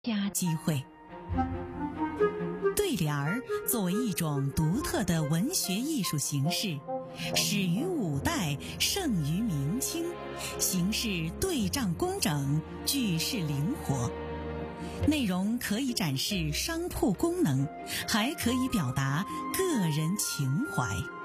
佳机会。对联儿作为一种独特的文学艺术形式，始于五代，盛于明清，形式对仗工整，句式灵活。内容可以展示商铺功能，还可以表达个人情怀。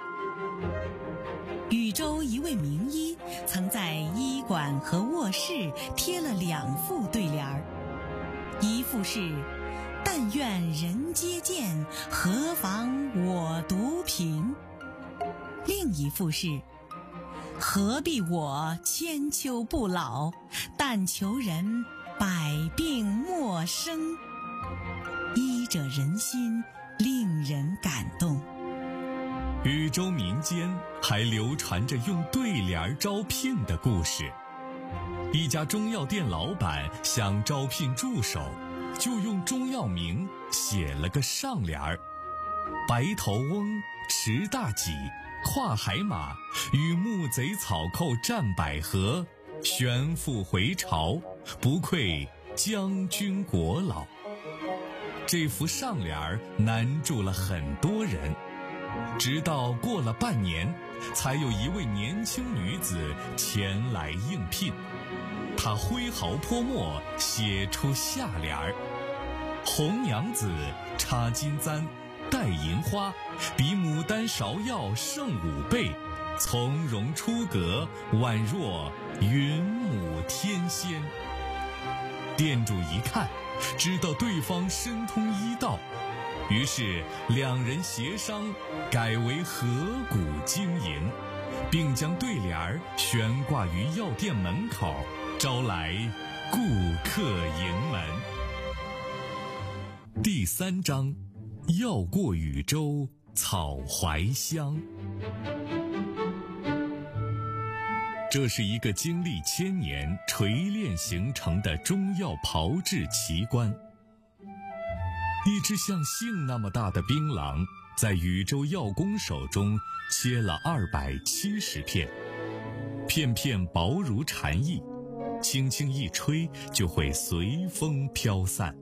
禹州一位名医曾在医馆和卧室贴了2副对联儿，一副是“但愿人皆见，何妨我独贫”，另一副是“何必我千秋不老，但求人百病莫生”，医者仁心，令人感动。 禹州民间还流传着用对联招聘的故事。一家中药店老板想招聘助手，就用中药名写了个上联儿：白头翁，持大戟，跨海马，与木贼草寇战百合，旋复回朝，不愧将军国老。这幅上联儿难住了很多人，直到过了半年，才有一位年轻女子前来应聘。她挥毫泼墨，写出下联儿：红娘子，插金簪，戴银花，比牡丹芍药胜5倍，从容出阁，宛若云母天仙。店主一看，知道对方深通医道，于是两人协商改为合股经营，并将对联儿悬挂于药店门口，招来顾客盈门。第3章，药过禹州草怀香。这是一个经历1000年锤炼形成的中药炮制奇观。一只像杏那么大的槟榔，在禹州药工手中切了270片，片片薄如蝉翼，轻轻一吹就会随风飘散。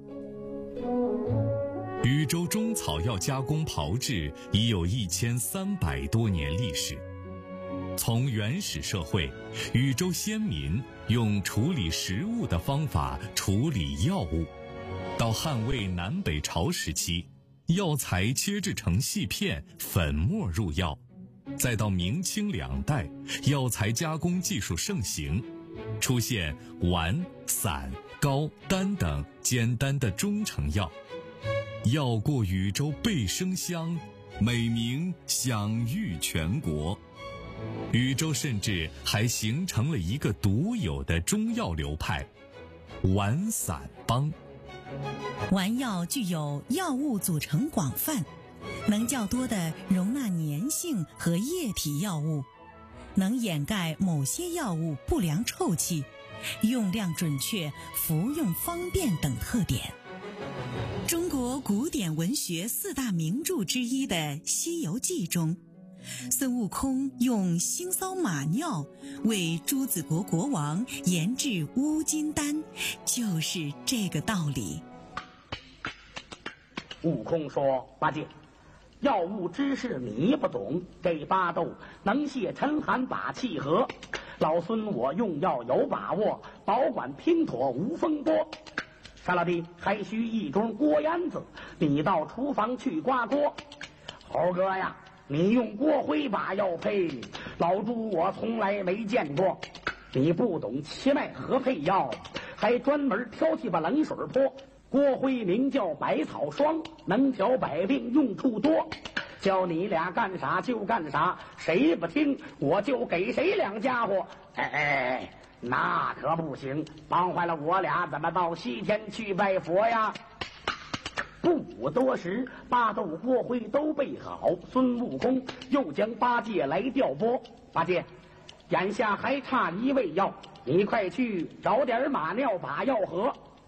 禹州中草药加工炮制已有1300多年历史。从原始社会，禹州先民用处理食物的方法处理药物，到汉魏南北朝时期，药材切制成细片，粉末入药，再到明清2代，药材加工技术盛行，出现丸、散、膏、丹等简单的中成药。药过禹州倍生香，美名享誉全国。禹州甚至还形成了一个独有的中药流派——丸散帮。 丸药具有药物组成广泛，能较多地容纳粘性和液体药物，能掩盖某些药物不良臭气，用量准确，服用方便等特点。中国古典文学4大名著之一的《西游记》中，孙悟空用腥臊马尿为朱子国国王研制乌金丹，就是这个道理。 悟空说：“八戒，药物知识你不懂，这巴豆能泄沉寒把气和。老孙我用药有把握，保管拼妥无风波。沙拉蒂还需一盅锅烟子，你到厨房去刮锅。猴哥呀，你用锅灰把药配，老猪我从来没见过。你不懂切脉和配药，还专门挑起把冷水泼。锅灰名叫百草霜，能调百病，用处多。教你俩干啥就干啥，谁不听我就给谁2家伙。那可不行，忙坏了我俩怎么到西天去拜佛呀？”不多时，巴豆锅灰都备好，孙悟空又将八戒来调拨。八戒，眼下还差1味药，你快去找点马尿把药喝。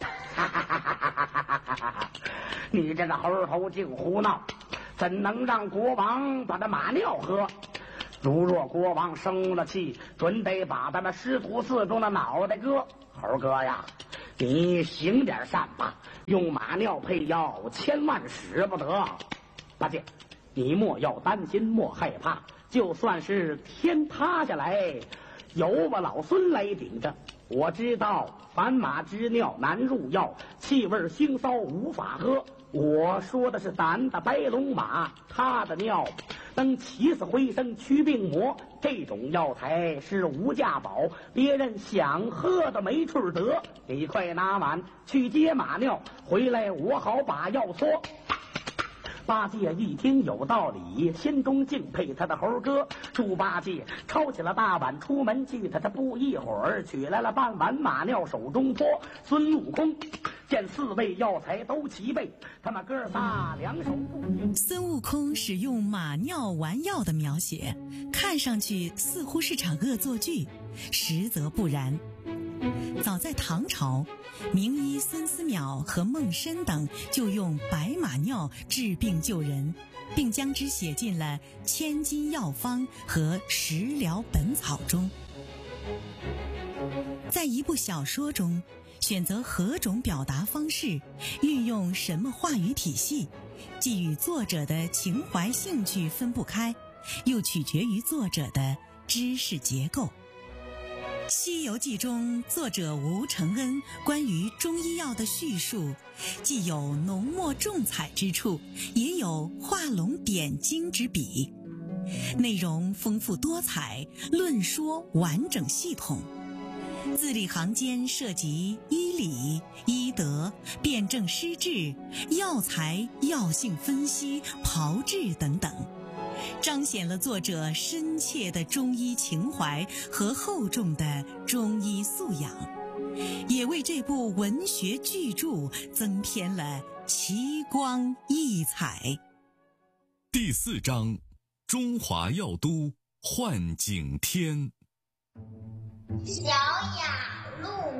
你这个猴头净胡闹，怎能让国王把这马尿喝？如若国王生了气，准得把咱们师徒4中的脑袋割。猴哥呀，你行点善吧， 用马尿配药，千万使不得。八戒，你莫要担心，莫害怕，就算是天塌下来，有我老孙来顶着。我知道凡马之尿难入药，气味腥骚无法喝。我说的是咱的白龙马，它的尿能起死回生，驱病魔。这种药材是无价宝，别人想喝的没处得。你快拿碗去接马尿，回来我好把药搓。八戒一听有道理，心中敬佩他的猴哥。猪八戒抄起了大碗出门去，他不一会儿取来了半碗马尿手中泼。孙悟空见4味药材都齐备，他们哥仨两手不停。 孙悟空使用马尿丸药的描写，看上去似乎是场恶作剧，实则不然。早在唐朝，名医孙思邈和孟参等就用白马尿治病救人，并将之写进了《千金药方》和《食疗本草》中。在一部小说中，选择何种表达方式，运用什么话语体系，既与作者的情怀兴趣分不开，又取决于作者的知识结构。《西游记》中，作者吴承恩关于中医药的叙述，既有浓墨重彩之处，也有画龙点睛之笔，内容丰富多彩，论说完整系统，字里行间涉及医理、医德、辨证施治、药材、药性分析、炮制等等，彰显了作者深切的中医情怀和厚重的中医素养，也为这部文学巨著增添了奇光异彩。 第4章，中华药都换景天。 小雅路